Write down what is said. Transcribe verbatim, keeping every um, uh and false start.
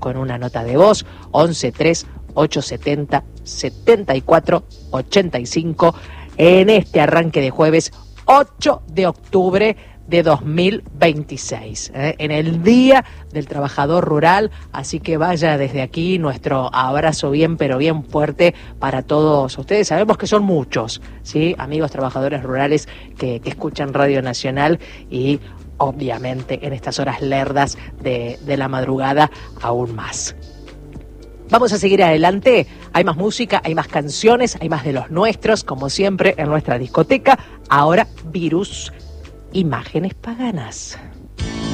con una nota de voz, once tres ocho setenta setenta y cuatro ochenta y cinco, en este arranque de jueves ocho de octubre de dos mil veintiséis, ¿eh? En el Día del Trabajador Rural, así que vaya desde aquí nuestro abrazo bien, pero bien fuerte para todos ustedes. Sabemos que son muchos, ¿sí? Amigos trabajadores rurales que, que escuchan Radio Nacional y obviamente en estas horas lerdas de, de la madrugada aún más. Vamos a seguir adelante, hay más música, hay más canciones, hay más de los nuestros, como siempre en nuestra discoteca. Ahora, Virus, Imágenes Paganas.